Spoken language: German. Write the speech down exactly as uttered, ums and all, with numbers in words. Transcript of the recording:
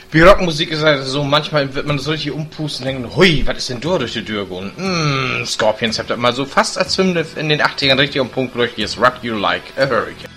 Wie Rockmusik ist halt so, manchmal wird man so richtig umpusten und denkt, hui, was ist denn da durch die Tür gegangen? Mm, Scorpions habt ihr mal so fast als Film in den achtzigern richtig am Punkt durch, hier ist Rock You Like a Hurricane.